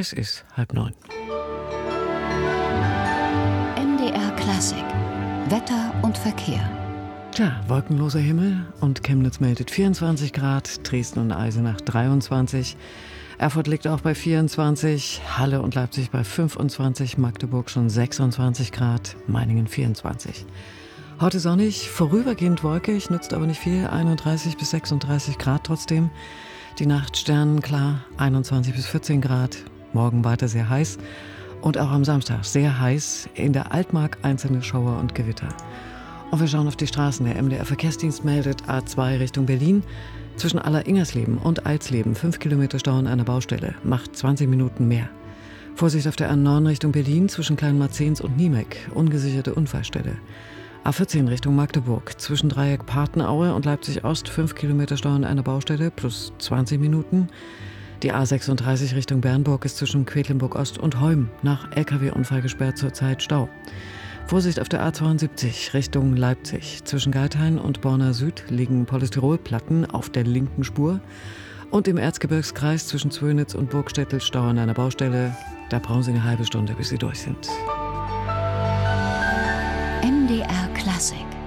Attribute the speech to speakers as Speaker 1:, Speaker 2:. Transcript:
Speaker 1: Es ist 8:30.
Speaker 2: MDR Klassik. Wetter und Verkehr.
Speaker 1: Tja, wolkenloser Himmel und Chemnitz meldet 24 Grad, Dresden und Eisenach 23, Erfurt liegt auch bei 24, Halle und Leipzig bei 25, Magdeburg schon 26 Grad, Meiningen 24. Heute sonnig, vorübergehend wolkig, nützt aber nicht viel, 31 bis 36 Grad trotzdem. Die Nacht sternenklar, 21 bis 14 Grad, morgen weiter sehr heiß und auch am Samstag sehr heiß, in der Altmark einzelne Schauer und Gewitter. Und wir schauen auf die Straßen. Der MDR-Verkehrsdienst meldet A2 Richtung Berlin. Zwischen Aller-Ingersleben und Alsleben 5 Kilometer Stau an einer Baustelle. Macht 20 Minuten mehr. Vorsicht auf der A9 Richtung Berlin zwischen Kleinmarzens und Niemek. Ungesicherte Unfallstelle. A14 Richtung Magdeburg. Zwischen Dreieck Partenaue und Leipzig Ost 5 Kilometer Stau an einer Baustelle plus 20 Minuten. Die A36 Richtung Bernburg ist zwischen Quedlinburg Ost und Heum nach LKW-Unfall gesperrt, zurzeit Stau. Vorsicht auf der A72 Richtung Leipzig. Zwischen Geithain und Borna Süd liegen Polystyrolplatten auf der linken Spur. Und im Erzgebirgskreis zwischen Zwönitz und Burgstädtel Stau an einer Baustelle. Da brauchen Sie eine halbe Stunde, bis Sie durch sind.
Speaker 2: MDR Klassik.